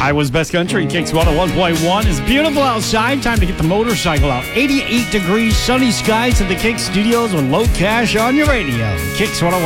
Iowa's Best Country, Kicks 101.1. It's beautiful outside. Time to get the motorcycle out. 88 degrees, sunny skies at the Kicks Studios with Low Cash on your radio. Kicks 101.